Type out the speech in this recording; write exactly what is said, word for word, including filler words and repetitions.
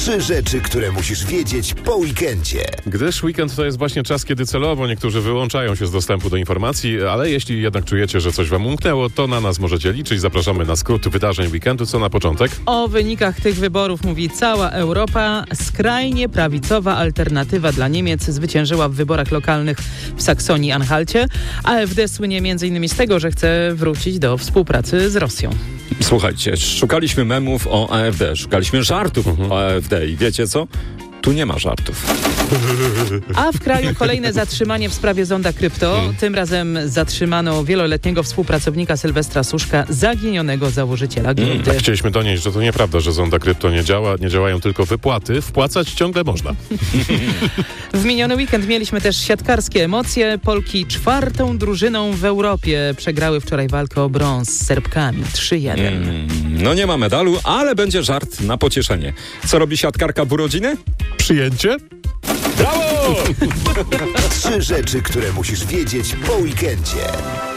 Trzy rzeczy, które musisz wiedzieć po weekendzie. Gdyż weekend to jest właśnie czas, kiedy celowo niektórzy wyłączają się z dostępu do informacji, ale jeśli jednak czujecie, że coś wam umknęło, to na nas możecie liczyć. Zapraszamy na skrót wydarzeń weekendu. Co na początek? O wynikach tych wyborów mówi cała Europa. Skrajnie prawicowa alternatywa dla Niemiec zwyciężyła w wyborach lokalnych w Saksonii-Anhalcie. A F D słynie m.in. z tego, że chce wrócić do współpracy z Rosją. Słuchajcie, szukaliśmy memów o A F D, szukaliśmy żartów mhm. o A F D i wiecie co? Tu nie ma żartów. A w kraju kolejne zatrzymanie w sprawie zonda krypto. Hmm. Tym razem zatrzymano wieloletniego współpracownika Sylwestra Suszka, zaginionego założyciela giełdy. Hmm, tak chcieliśmy donieść, że to nieprawda, że zonda krypto nie działa, nie działają tylko wypłaty. Wpłacać ciągle można. W miniony weekend mieliśmy też siatkarskie emocje. Polki czwartą drużyną w Europie przegrały wczoraj walkę o brąz z Serbkami trzy jeden. Hmm, no nie ma medalu, ale będzie żart na pocieszenie. Co robi siatkarka w urodziny? Przyjęcie? Brawo! Trzy rzeczy, które musisz wiedzieć po weekendzie.